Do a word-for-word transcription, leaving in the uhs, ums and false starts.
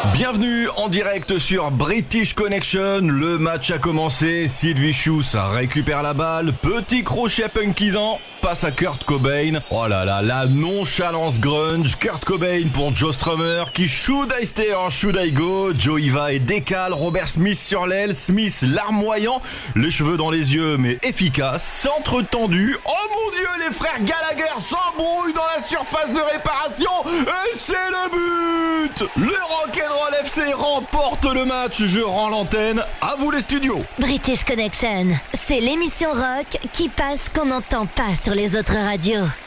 Bienvenue en direct sur British Connection, le match a commencé, Sid Vicious récupère la balle, petit crochet punkisant, passe à Kurt Cobain, oh là là, la nonchalance grunge, Kurt Cobain pour Joe Strummer qui should I stay or should I go, Joe y va et décale, Robert Smith sur l'aile, Smith larmoyant, les cheveux dans les yeux mais efficace, centre tendu, oh mon dieu les frères Gallagher s'embrouillent dans la surface de réparation et c'est le but. Le Rock'n'Roll F C remporte le match, je rends l'antenne, à vous les studios. British Connection, c'est l'émission rock qui passe qu'on n'entend pas sur les autres radios.